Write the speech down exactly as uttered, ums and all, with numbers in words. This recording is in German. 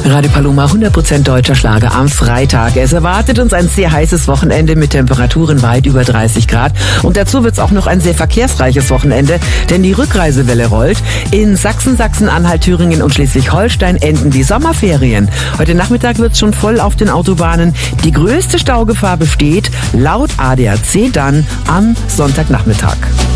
Radio Paloma, hundert Prozent deutscher Schlager am Freitag. Es erwartet uns ein sehr heißes Wochenende mit Temperaturen weit über dreißig Grad. Und dazu wird es auch noch ein sehr verkehrsreiches Wochenende, denn die Rückreisewelle rollt. In Sachsen, Sachsen-Anhalt, Thüringen und Schleswig-Holstein enden die Sommerferien. Heute Nachmittag wird es schon voll auf den Autobahnen. Die größte Staugefahr besteht laut A D A C dann am Sonntagnachmittag.